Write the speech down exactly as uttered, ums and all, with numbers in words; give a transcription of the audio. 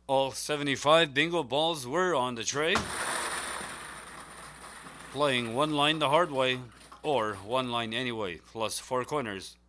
All seventy-five bingo balls were on the tray. Playing one line the hard way, or one line anyway, plus four corners.